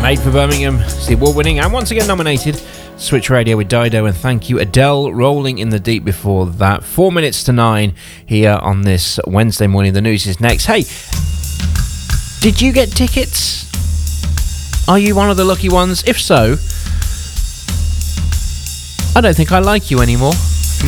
Paid for Birmingham. It's the award-winning and once again nominated Switch Radio with Dido, and thank you Adele. Rolling in the Deep before that. 4 minutes to 9 here on this Wednesday morning. The news is next. Hey, did you get tickets? Are you one of the lucky ones? If so, I don't think I like you anymore.